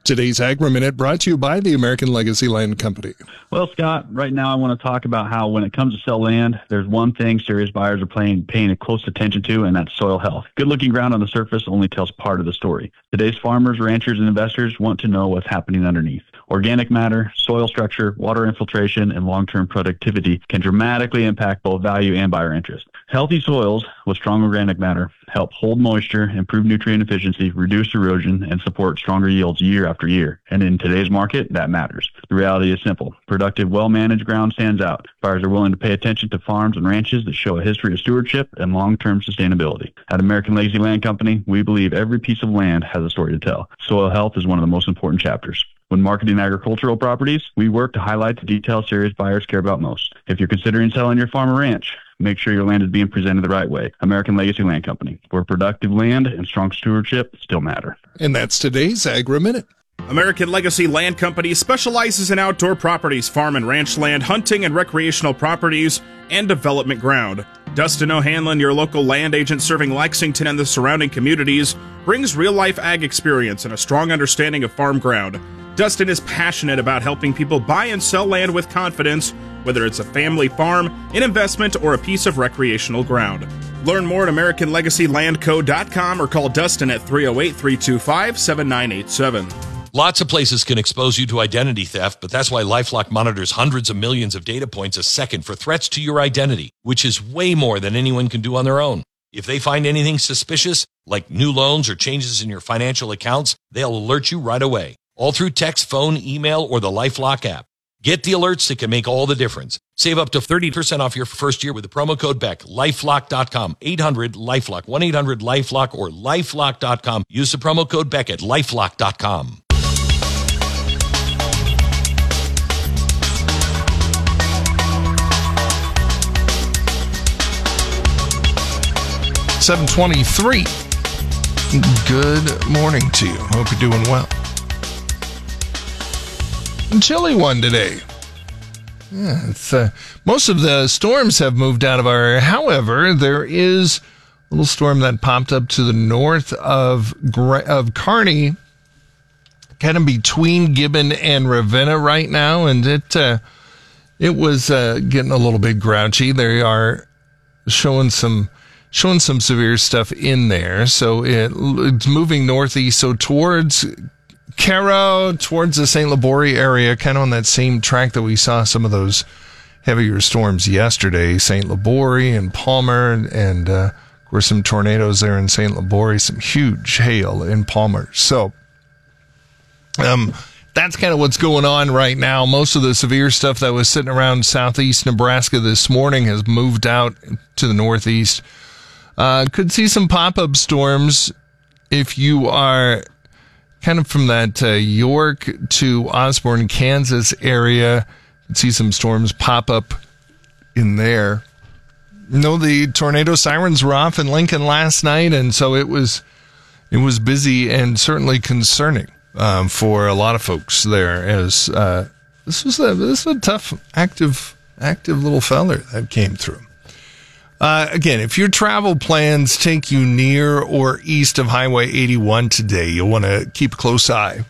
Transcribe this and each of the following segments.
Today's Agri-Minute brought to you by the American Legacy Land Company. Well, Scott, right now I want to talk about how when it comes to sell land, there's one thing serious buyers are paying close attention to, and that's soil health. Good-looking ground on the surface only tells part of the story. Today's farmers, ranchers, and investors want to know what's happening underneath. Organic matter, soil structure, water infiltration, and long-term productivity can dramatically impact both value and buyer interest. Healthy soils with strong organic matter help hold moisture, improve nutrient efficiency, reduce erosion, and support stronger yields year after year. And in today's market, that matters. The reality is simple. Productive, well-managed ground stands out. Buyers are willing to pay attention to farms and ranches that show a history of stewardship and long-term sustainability. At American Legacy Land Company, we believe every piece of land has a story to tell. Soil health is one of the most important chapters. When marketing agricultural properties, we work to highlight the details serious buyers care about most. If you're considering selling your farm or ranch, make sure your land is being presented the right way. American Legacy Land Company, where productive land and strong stewardship still matter. And that's today's Agri-Minute. American Legacy Land Company specializes in outdoor properties, farm and ranch land, hunting and recreational properties, and development ground. Dustin O'Hanlon, your local land agent serving Lexington and the surrounding communities, brings real-life ag experience and a strong understanding of farm ground. Dustin is passionate about helping people buy and sell land with confidence, whether it's a family farm, an investment, or a piece of recreational ground. Learn more at AmericanLegacyLandCo.com or call Dustin at 308-325-7987. Lots of places can expose you to identity theft, but that's why LifeLock monitors hundreds of millions of data points a second for threats to your identity, which is way more than anyone can do on their own. If they find anything suspicious, like new loans or changes in your financial accounts, they'll alert you right away, all through text, phone, email, or the LifeLock app. Get the alerts that can make all the difference. Save up to 30% off your first year with the promo code BECK. LifeLock.com, 800-LifeLock, 1-800-LifeLock, or LifeLock.com. Use the promo code BECK at LifeLock.com. $7:23. Good morning to you. Hope you're doing well. Chilly one today. Yeah, most of the storms have moved out of our. However, there is a little storm that popped up to the north of Kearney, kind of between Gibbon and Ravenna right now, and it was getting a little bit grouchy. They are showing some severe stuff in there, so it's moving northeast, so towards Caro, towards the St. Libory area, kind of on that same track that we saw some of those heavier storms yesterday. St. Libory and Palmer, and of course some tornadoes there in St. Libory, some huge hail in Palmer. So that's kind of what's going on right now. Most of the severe stuff that was sitting around southeast Nebraska this morning has moved out to the northeast. Could see some pop-up storms if you are kind of from that York to Osborne, Kansas area. You see some storms pop up in there. You know, the tornado sirens were off in Lincoln last night, and so it was busy and certainly concerning for a lot of folks there. As this was a tough, active little feller that came through. Again, if your travel plans take you near or east of Highway 81 today, you'll want to keep a close eye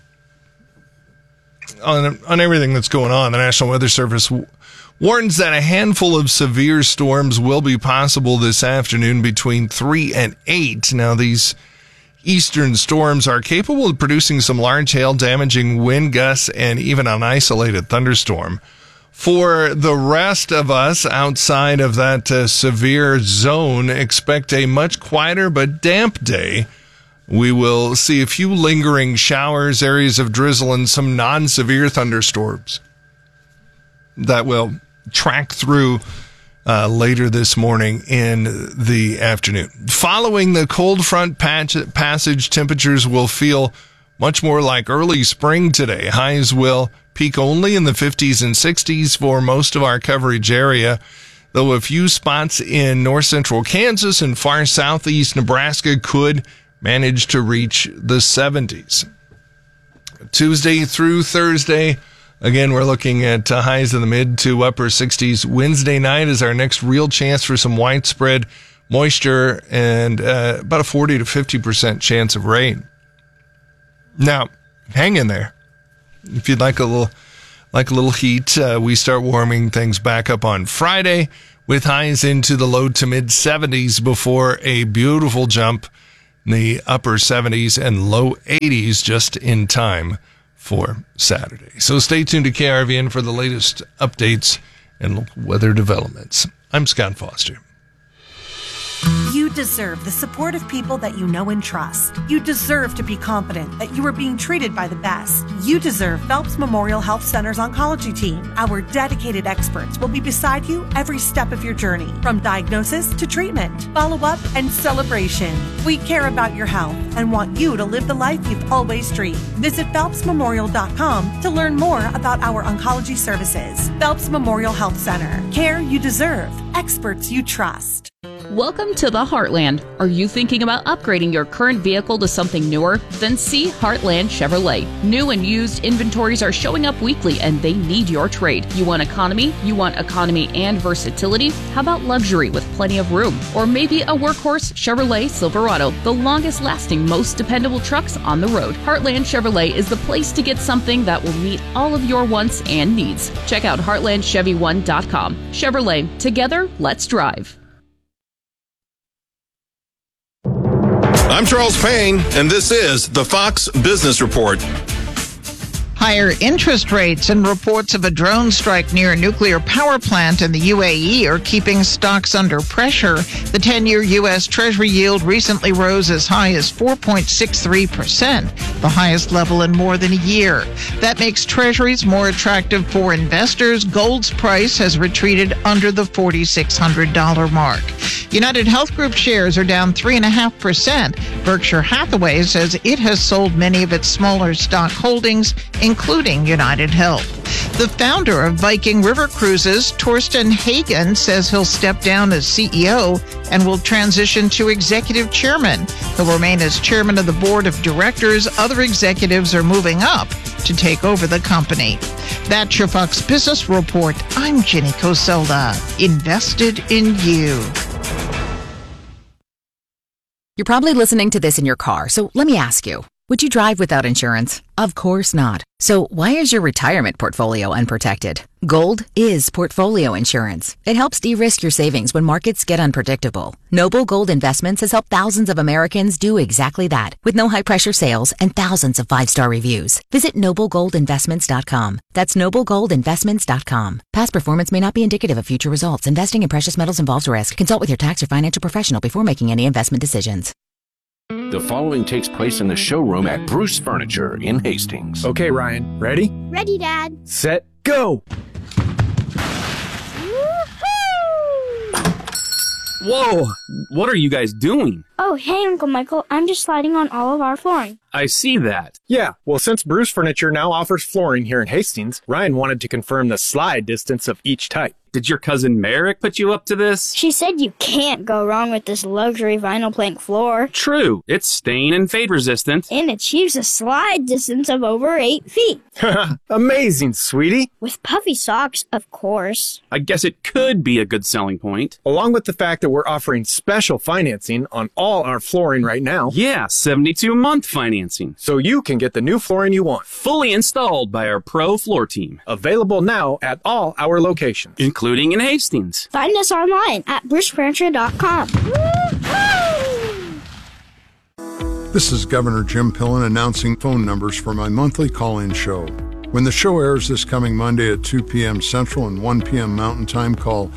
on everything that's going on. The National Weather Service warns that a handful of severe storms will be possible this afternoon between 3 and 8. Now, these eastern storms are capable of producing some large hail, damaging wind gusts, and even an isolated thunderstorm. For the rest of us outside of that severe zone, expect a much quieter but damp day. We will see a few lingering showers, areas of drizzle, and some non-severe thunderstorms that will track through later this morning in the afternoon. Following the cold front passage, temperatures will feel much more like early spring today. Highs will peak only in the 50s and 60s for most of our coverage area, though a few spots in north central Kansas and far southeast Nebraska could manage to reach the 70s. Tuesday through Thursday, again, we're looking at highs in the mid to upper 60s. Wednesday night is our next real chance for some widespread moisture and about a 40 to 50% chance of rain. Now, hang in there. If you'd like a little heat, we start warming things back up on Friday with highs into the low to mid 70s before a beautiful jump in the upper 70s and low 80s just in time for Saturday. So stay tuned to KRVN for the latest updates and weather developments. I'm Scott Foster. You deserve the support of people that you know and trust. You deserve to be confident that you are being treated by the best. You deserve Phelps Memorial Health Center's oncology team. Our dedicated experts will be beside you every step of your journey, from diagnosis to treatment, follow-up, and celebration. We care about your health and want you to live the life you've always dreamed. Visit PhelpsMemorial.com to learn more about our oncology services. Phelps Memorial Health Center. Care you deserve. Experts you trust. Welcome to the Heartland. Are you thinking about upgrading your current vehicle to something newer? Then see Heartland Chevrolet. New and used inventories are showing up weekly and they need your trade. You want economy? You want economy and versatility? How about luxury with plenty of room? Or maybe a workhorse Chevrolet Silverado, the longest lasting, most dependable trucks on the road. Heartland Chevrolet is the place to get something that will meet all of your wants and needs. Check out heartlandchevy1.com. Chevrolet, together, let's drive. I'm Charles Payne, and this is the Fox Business Report. Higher interest rates and reports of a drone strike near a nuclear power plant in the UAE are keeping stocks under pressure. The 10-year U.S. Treasury yield recently rose as high as 4.63%, the highest level in more than a year. That makes treasuries more attractive for investors. Gold's price has retreated under the $4,600 mark. United Health Group shares are down 3.5%. Berkshire Hathaway says it has sold many of its smaller stock holdings, including United Health. The founder of Viking River Cruises, Torsten Hagen, says he'll step down as CEO and will transition to executive chairman. He'll remain as chairman of the board of directors. Other executives are moving up to take over the company. That's your Fox Business Report. I'm Jenny Coselda. Invested in you. You're probably listening to this in your car, so let me ask you. Would you drive without insurance? Of course not. So why is your retirement portfolio unprotected? Gold is portfolio insurance. It helps de-risk your savings when markets get unpredictable. Noble Gold Investments has helped thousands of Americans do exactly that, with no high-pressure sales and thousands of 5-star reviews. Visit NobleGoldInvestments.com. That's NobleGoldInvestments.com. Past performance may not be indicative of future results. Investing in precious metals involves risk. Consult with your tax or financial professional before making any investment decisions. The following takes place in the showroom at Bruce Furniture in Hastings. Okay, Ryan, ready? Ready, Dad. Set, go! Whoa! What are you guys doing? Oh, hey, Uncle Michael. I'm just sliding on all of our flooring. I see that. Yeah, well, since Bruce Furniture now offers flooring here in Hastings, Ryan wanted to confirm the slide distance of each type. Did your cousin Merrick put you up to this? She said you can't go wrong with this luxury vinyl plank floor. True. It's stain and fade resistant. And achieves a slide distance of over 8 feet. Amazing, sweetie. With puffy socks, of course. I guess it could be a good selling point. Along with the fact that we're offering special financing on all our flooring right now. Yeah, 72-month financing. So you can get the new flooring you want. Fully installed by our pro floor team. Available now at all our locations. Including in Hastings. Find us online at brucefurniture.com. This is Governor Jim Pillen announcing phone numbers for my monthly call-in show. When the show airs this coming Monday at 2 p.m. Central and 1 p.m. Mountain Time, call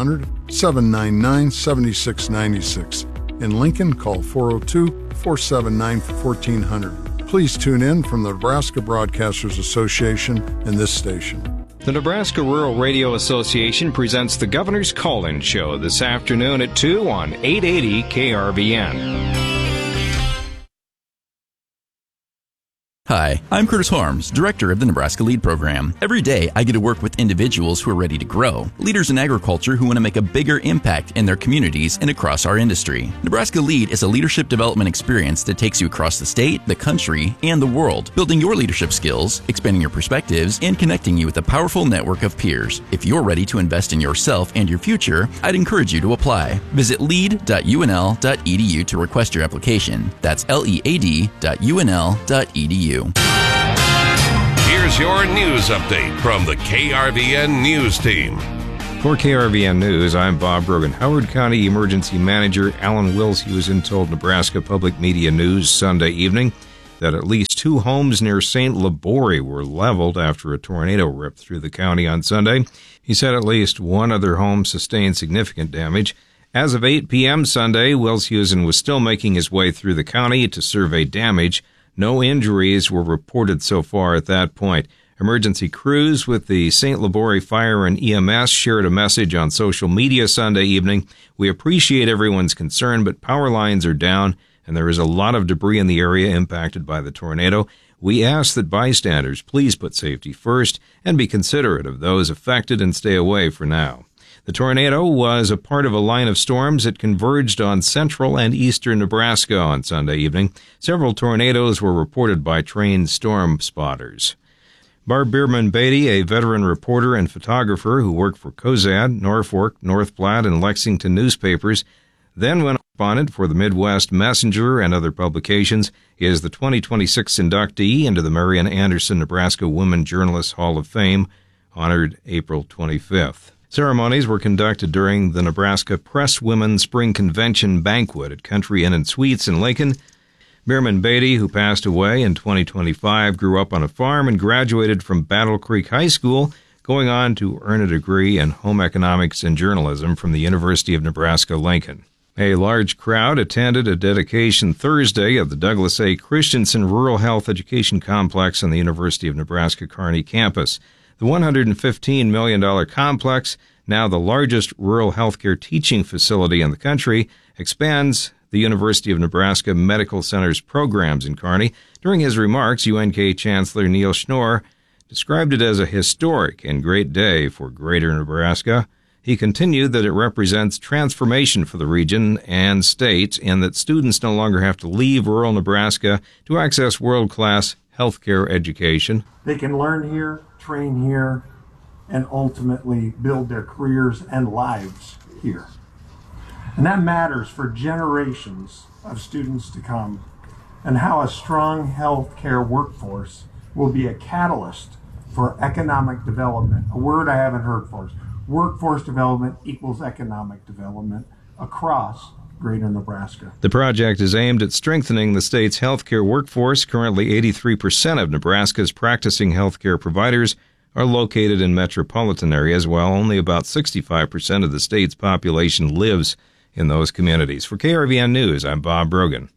800-799-7696. In Lincoln, call 402-479-1400. Please tune in from the Nebraska Broadcasters Association and this station. The Nebraska Rural Radio Association presents the Governor's Call-In Show this afternoon at 2 on 880 KRVN. Hi, I'm Curtis Harms, Director of the Nebraska LEAD Program. Every day, I get to work with individuals who are ready to grow, leaders in agriculture who want to make a bigger impact in their communities and across our industry. Nebraska LEAD is a leadership development experience that takes you across the state, the country, and the world, building your leadership skills, expanding your perspectives, and connecting you with a powerful network of peers. If you're ready to invest in yourself and your future, I'd encourage you to apply. Visit lead.unl.edu to request your application. That's lead.unl.edu. here's your news update from the KRVN News Team. For KRVN News, I'm Bob Brogan. Howard County Emergency Manager Alan Wilshusen told Nebraska Public Media News Sunday evening that at least 2 homes near St. Laborie were leveled after a tornado ripped through the county on Sunday. He said at least 1 other home sustained significant damage. As of 8 p.m. Sunday, Wilshusen was still making his way through the county to survey damage. No injuries were reported so far at that point. Emergency crews with the St. Laborie Fire and EMS shared a message on social media Sunday evening. We appreciate everyone's concern, but power lines are down, and there is a lot of debris in the area impacted by the tornado. We ask that bystanders please put safety first and be considerate of those affected and stay away for now. The tornado was a part of a line of storms that converged on central and eastern Nebraska on Sunday evening. Several tornadoes were reported by trained storm spotters. Barb Bierman-Beatty, a veteran reporter and photographer who worked for Cozad, Norfolk, North Platte, and Lexington newspapers, then went correspondent for the Midwest Messenger and other publications, is the 2026 inductee into the Marian Anderson Nebraska Women Journalists Hall of Fame, honored April 25th. Ceremonies were conducted during the Nebraska Press Women Spring Convention banquet at Country Inn and Suites in Lincoln. Bierman-Beatty, who passed away in 2025, grew up on a farm and graduated from Battle Creek High School, going on to earn a degree in home economics and journalism from the University of Nebraska-Lincoln. A large crowd attended a dedication Thursday of the Douglas A. Christensen Rural Health Education Complex on the University of Nebraska-Kearney campus. The $115 million complex, now the largest rural healthcare teaching facility in the country, expands the University of Nebraska Medical Center's programs in Kearney. During his remarks, UNK Chancellor Neil Schnorr described it as a historic and great day for Greater Nebraska. He continued that it represents transformation for the region and state, and that students no longer have to leave rural Nebraska to access world-class healthcare education. They can learn here, train here, and ultimately build their careers and lives here. And that matters for generations of students to come, and how a strong healthcare workforce will be a catalyst for economic development. A word I haven't heard for us. Workforce development equals economic development across Greater Nebraska. The project is aimed at strengthening the state's healthcare workforce. Currently, 83% of Nebraska's practicing healthcare providers are located in metropolitan areas, while only about 65% of the state's population lives in those communities. For KRVN News, I'm Bob Brogan.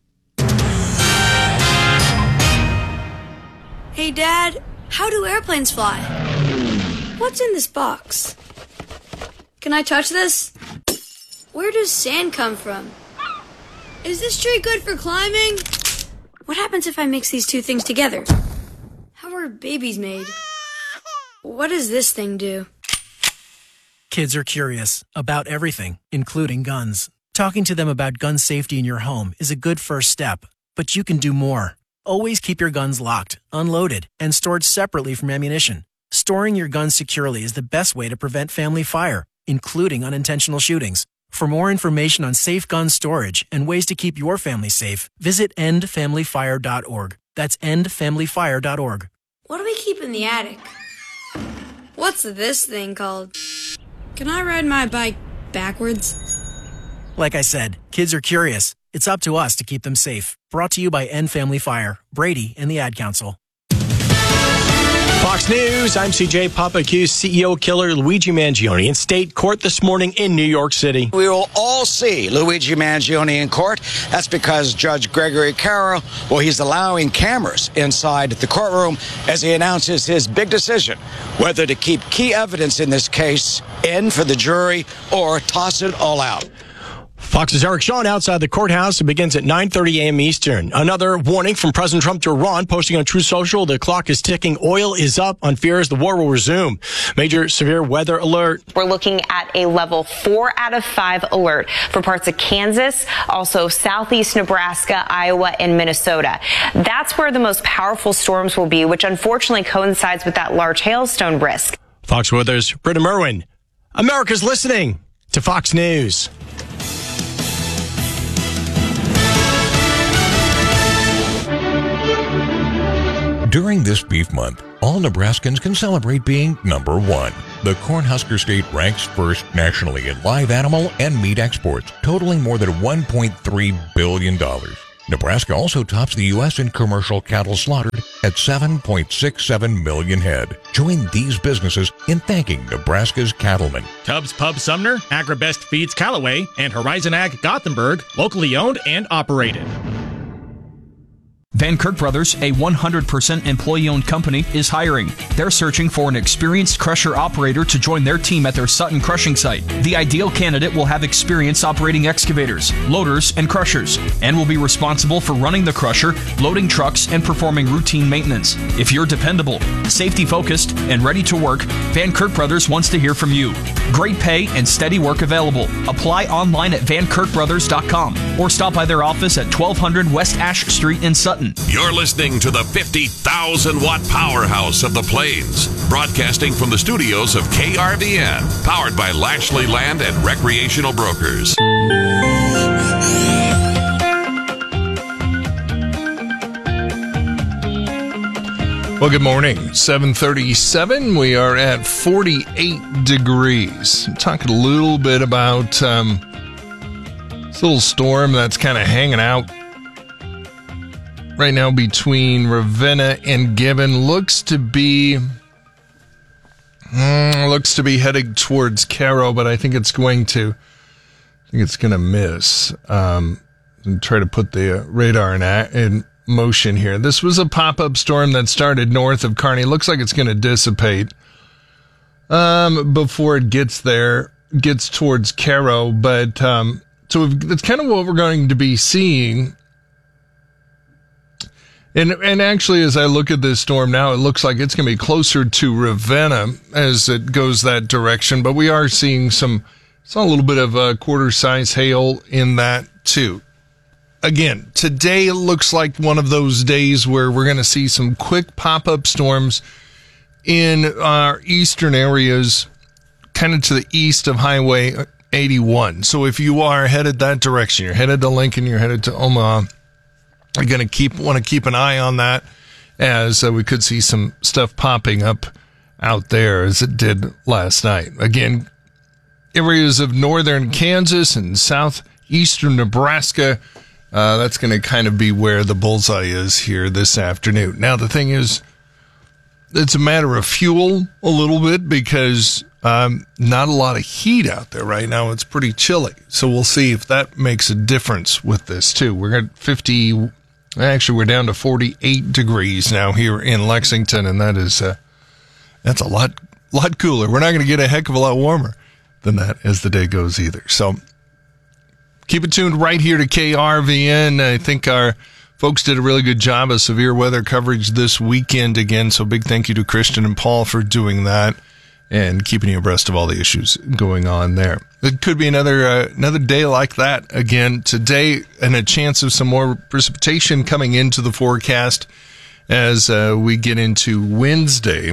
Hey, Dad, how do airplanes fly? What's in this box? Can I touch this? Where does sand come from? Is this tree good for climbing? What happens if I mix these two things together? How are babies made? What does this thing do? Kids are curious about everything, including guns. Talking to them about gun safety in your home is a good first step, but you can do more. Always keep your guns locked, unloaded, and stored separately from ammunition. Storing your guns securely is the best way to prevent family fire, including unintentional shootings. For more information on safe gun storage and ways to keep your family safe, visit endfamilyfire.org. That's endfamilyfire.org. What do we keep in the attic? What's this thing called? Can I ride my bike backwards? Like I said, kids are curious. It's up to us to keep them safe. Brought to you by End Family Fire, Brady, and the Ad Council. Fox News, I'm CJ. Papa accused CEO killer Luigi Mangione in state court this morning in New York City. We will all see Luigi Mangione in court. That's because Judge Gregory Carroll, he's allowing cameras inside the courtroom as he announces his big decision, whether to keep key evidence in this case in for the jury or toss it all out. Fox's Eric Shawn outside the courthouse. It begins at 9:30 a.m. Eastern. Another warning from President Trump to Iran, posting on Truth Social, the clock is ticking. Oil is up on fears the war will resume. Major severe weather alert. We're looking at a level 4 out of 5 alert for parts of Kansas, also southeast Nebraska, Iowa, and Minnesota. That's where the most powerful storms will be, which unfortunately coincides with that large hailstone risk. Fox Weather's Britta Merwin. America's listening to Fox News. During this beef month, all Nebraskans can celebrate being number one. The Cornhusker State ranks first nationally in live animal and meat exports, totaling more than $1.3 billion. Nebraska also tops the U.S. in commercial cattle slaughtered at 7.67 million head. Join these businesses in thanking Nebraska's cattlemen. Tubbs Pub Sumner, Agribest Feeds Callaway, and Horizon Ag Gothenburg, locally owned and operated. Van Kirk Brothers, a 100% employee-owned company, is hiring. They're searching for an experienced crusher operator to join their team at their Sutton crushing site. The ideal candidate will have experience operating excavators, loaders, and crushers, and will be responsible for running the crusher, loading trucks, and performing routine maintenance. If you're dependable, safety-focused, and ready to work, Van Kirk Brothers wants to hear from you. Great pay and steady work available. Apply online at vankirkbrothers.com or stop by their office at 1200 West Ash Street in Sutton. You're listening to the 50,000-watt powerhouse of the Plains, broadcasting from the studios of KRVN, powered by Lashley Land and Recreational Brokers. Well, good morning. 7:37. We are at 48 degrees. I'm talking a little bit about this little storm that's kind of hanging out right now between Ravenna and Gibbon. Looks to be heading towards Caro, but I think it's going to miss. And try to put the radar in motion here. This was a pop-up storm that started north of Kearney. Looks like it's going to dissipate before it gets towards Caro. But so that's kind of what we're going to be seeing. And actually, as I look at this storm now, it looks like it's going to be closer to Ravenna as it goes that direction. But we are seeing saw a little bit of quarter-size hail in that too. Again, today it looks like one of those days where we're going to see some quick pop-up storms in our eastern areas, kind of to the east of Highway 81. So if you are headed that direction, you're headed to Lincoln, you're headed to Omaha, you're going to want to keep an eye on that, as we could see some stuff popping up out there as it did last night. Again, areas of northern Kansas and southeastern Nebraska, that's going to kind of be where the bullseye is here this afternoon. Now, the thing is, it's a matter of fuel a little bit because not a lot of heat out there right now. It's pretty chilly. So we'll see if that makes a difference with this too. We're at 50. Actually, we're down to 48 degrees now here in Lexington, and that's a lot cooler. We're not going to get a heck of a lot warmer than that as the day goes either. So keep it tuned right here to KRVN. I think our folks did a really good job of severe weather coverage this weekend again. So big thank you to Christian and Paul for doing that and keeping you abreast of all the issues going on there. It could be another day like that again today, and a chance of some more precipitation coming into the forecast as we get into Wednesday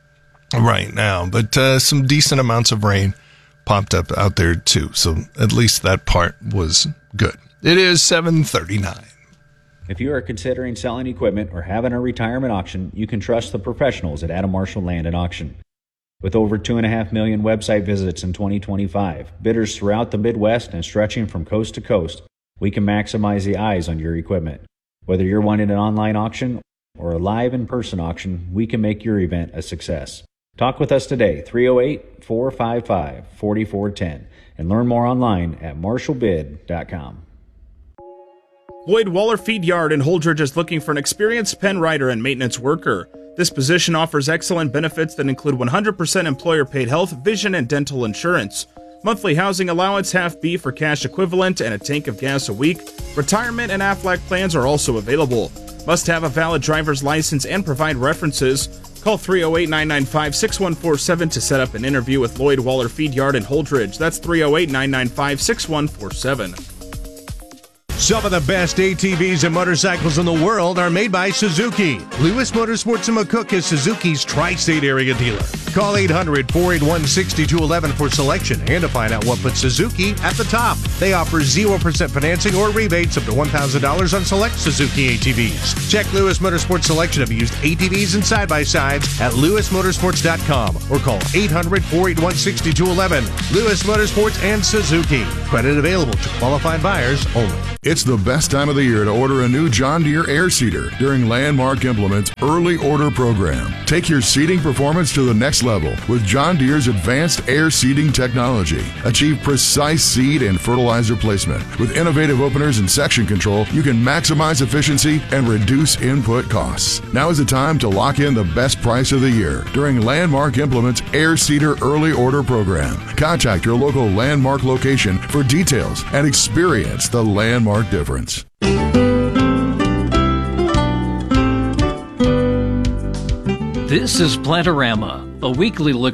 right now. But some decent amounts of rain popped up out there too. So at least that part was good. It is 7:39. If you are considering selling equipment or having a retirement auction, you can trust the professionals at Adam Marshall Land and Auction. With over 2.5 million website visits in 2025, bidders throughout the Midwest and stretching from coast to coast, we can maximize the eyes on your equipment. Whether you're wanting an online auction or a live in-person auction, we can make your event a success. Talk with us today, 308-455-4410, and learn more online at marshallbid.com. Lloyd Waller Feed Yard in Holdridge is looking for an experienced pen rider and maintenance worker. This position offers excellent benefits that include 100% employer-paid health, vision, and dental insurance. Monthly housing allowance, half beef or cash equivalent, and a tank of gas a week. Retirement and Aflac plans are also available. Must have a valid driver's license and provide references. Call 308-995-6147 to set up an interview with Lloyd Waller Feed Yard in Holdridge. That's 308-995-6147. Some of the best ATVs and motorcycles in the world are made by Suzuki. Lewis Motorsports in McCook is Suzuki's tri-state area dealer. Call 800-481-6211 for selection and to find out what puts Suzuki at the top. They offer 0% financing or rebates up to $1,000 on select Suzuki ATVs. Check Lewis Motorsports' selection of used ATVs and side-by-sides at lewismotorsports.com or call 800-481-6211. Lewis Motorsports and Suzuki. Credit available to qualified buyers only. It's the best time of the year to order a new John Deere air seeder during Landmark Implement's Early Order Program. Take your seeding performance to the next level with John Deere's advanced air seeding technology. Achieve precise seed and fertilizer placement. With innovative openers and section control, you can maximize efficiency and reduce input costs. Now is the time to lock in the best price of the year during Landmark Implement's Air Seeder Early Order Program. Contact your local Landmark location for details and experience the Landmark difference. This is Plantorama, a weekly look